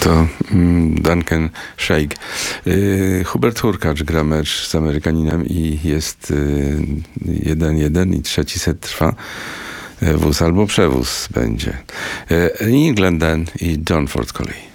To Duncan Sheikh. Hubert Hurkacz gra mecz z Amerykaninem i jest 1-1 i trzeci set trwa. Wóz albo przewóz będzie. England Dan i John Ford z kolei.